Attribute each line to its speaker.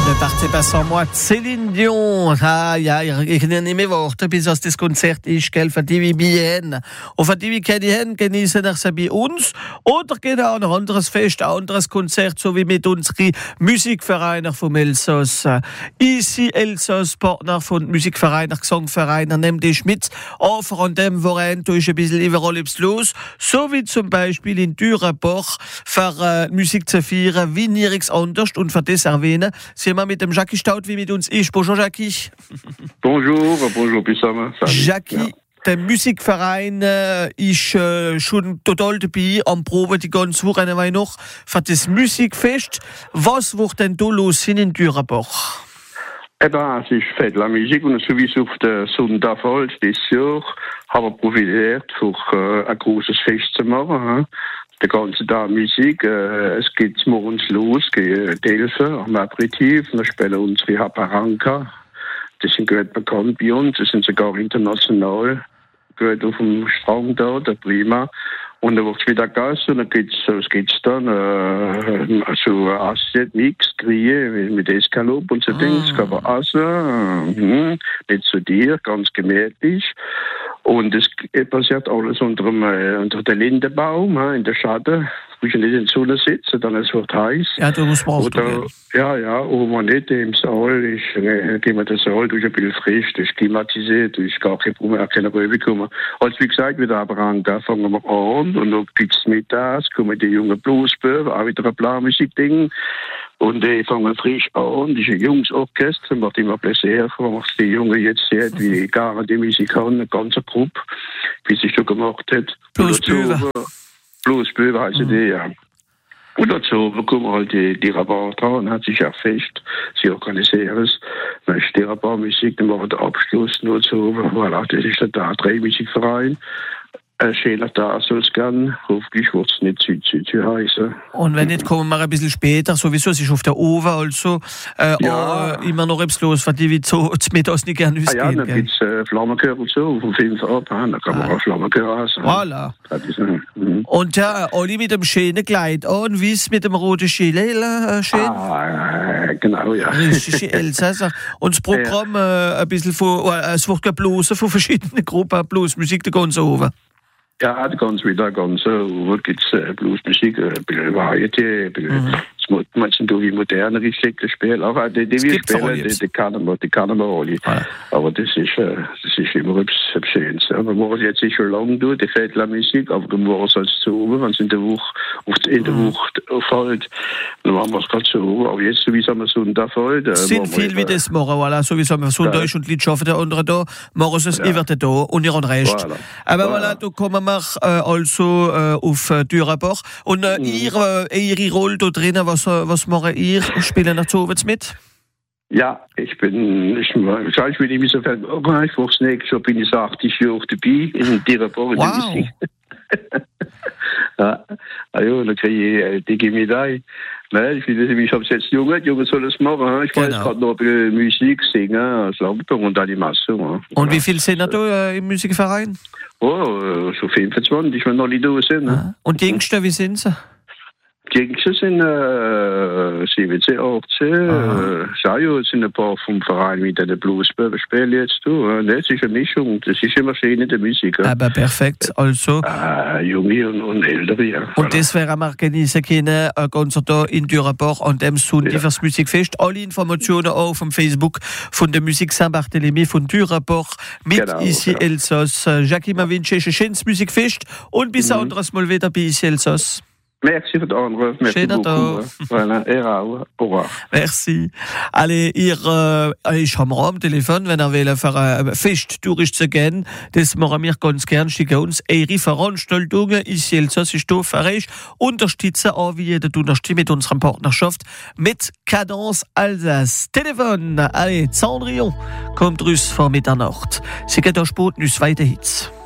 Speaker 1: Ne partez pas sans moi, Céline Dion. Ah ja, ich nehme Worte, bis aus das Konzert ist, gell, für die wie bien. Und für die wie kennen, genießen sie bei uns. Oder geht auch ein anderes Fest, ein anderes Konzert, so wie mit unseren Musikvereinen vom Elsass. Easy Elsass, Partner von Musikvereinen, Gesangvereinen, nehmt dich mit. Auch von dem Wochenende ist ein bisschen überall los. So wie zum Beispiel in Dürenbach, für Musik zu feiern, wie nirgends anders. Und für das erwähnen, sind wir mit dem Jackie Staud, wie mit uns ist. Bonjour, Jackie.
Speaker 2: Bonjour, Pissama.
Speaker 1: Jackie, ja. Der Musikverein ist schon total dabei am Proben die ganze Woche noch für das Musikfest. Was wird denn da los in Dürenbach?
Speaker 2: Es ist fett la Musik und sowieso auf der Sonntagfall dieses Jahr haben wir profitiert, für ein großes Fest zu machen. Der ganze Tag Musik, es geht morgens los, geht Delfen am Aperitif, wir spielen unsere Haparanca, das sind gut bekannt bei uns, das sind sogar international, gut auf dem Strand da, der Prima. Und dann wird's wieder Gas und dann geht's dann so Asset-Mix, Grille mit Eskalop und so Dinge, das kann man essen, nicht zu dir, ganz gemütlich. Und es passiert alles unter der Lindenbaum, in der Schatten. Du musst nicht in der Sonne sitzen, dann es wird heiß.
Speaker 1: Ja, du musst mal
Speaker 2: Ja, und man nicht im Saal ist, gehen wir in den Saal, du bist ein bisschen frisch, du bist klimatisiert, du bist gar kein Problem, keine Röwe kommen. Also wie gesagt, wieder aber an, da fangen wir an und dann gibt's mittags, kommen die jungen Bluesböden, auch wieder ein Blau-Musik-Ding. Und die fangen frisch an, das ist ein Jungsorchester, macht immer Plaisir, wenn man die Jungen jetzt sieht, wie gar die Musik haben, eine ganze Gruppe, wie sie schon gemacht hat. Bluesböden heißen die, ja. Und dazu bekommen halt die Rabatte an, hat sich auch fest, sie organisieren es. Dann ist die Rabattmusik, dann machen wir den Abschluss nur so, voilà, das ist der Drehmusikverein. Ein schöner Tag soll es gern, hoffentlich wird es nicht zu heißen.
Speaker 1: Und wenn nicht, kommen wir ein bisschen später, sowieso, es ist auf der Oven, also immer noch etwas los, für die wie so mittags nicht gerne
Speaker 2: ausgehen. Ja, dann gibt es Flammenkörper so, vom 5 ab, dann kann man auch Flammenkörper essen.
Speaker 1: Voilà. Und ja, alle mit dem schönen Kleid an, wie es mit dem roten Gilet, schön.
Speaker 2: Genau, ja.
Speaker 1: Richtig Elsasser. Und das Programm ein bisschen von, es wird geblosen von verschiedenen Gruppen, Bluesmusik, der ganze Oven.
Speaker 2: Ja, die ganze Woche gibt es Bluesmusik, ein bisschen Variety, manchmal so wie moderne Geschichten spielen. Auch die wir spielen, die kennen wir alle. Ja. Aber das ist immer etwas Schönes. Wir machen jetzt nicht schon lange durch, die fällt la Musik, aber dann machen wir es als zu oben, wenn es in der Woche fällt, dann machen wir es gerade so oben. Aber jetzt, sowieso haben wir Sonntag fällt.
Speaker 1: Es sind viel wie das machen, voilà. Sowieso haben wir Sonntag und die Leute schaffen der andere da, machen sie es über da und ihr an Rest. Voilà. Aber voilà, da kommen wir also auf Dürenbach. Und ihre Rolle da drinnen, was machen ihr? Spielen nach Zowitz mit?
Speaker 2: Ja, ich bin nicht mehr so viel organisiert. Vor nächstes Jahr bin ich 80 Jahre dabei in Dürenbach.
Speaker 1: Wow.
Speaker 2: Ja, also, dann kriege ich die Medaille. Nein, ich habe es jetzt Junge soll es machen. Ich wollte gerade noch Musik singen, Schlagzeug und Animation.
Speaker 1: Und wie viele sind da im Musikverein?
Speaker 2: Oh, so 25, wenn noch die da sind.
Speaker 1: Ja. Und die Jüngsten, wie sind sie?
Speaker 2: Die Jüngsten sind 17, 18. Sajo sind ein paar vom Verein mit den Bluesböden spielen jetzt. Das ist eine Mischung, das ist immer schön in der Musik.
Speaker 1: Aber perfekt, also.
Speaker 2: Junge und Ältere, ja.
Speaker 1: Und das wäre wir genießen können, ganz da in Dürenbach an dem Sonntag fürs Musikfest. Alle Informationen auch auf dem Facebook von der Musik Saint-Barthélemy von Dürenbach mit Ici Elsass. Jackie, wir wünschen ein schönes Musikfest und bis anderes Mal wieder bei Ici Elsass.
Speaker 2: Merci für den Anruf.
Speaker 1: Merci beaucoup.
Speaker 2: Voilà, au revoir.
Speaker 1: Merci. Allez, ich habe am Telefon, wenn will für ein Fest durchzugehen. Das machen wir ganz gern. Schicken uns eure Veranstaltungen. Ici Elsass ist da für euch. Unterstützen auch wie jeder Donnerstag mit unserer Partnerschaft mit Cadence Alsace. Telefon. Allez, Cendrillon kommt raus vor Mitternacht. Sie geht auch Sport, uns weiter Hits.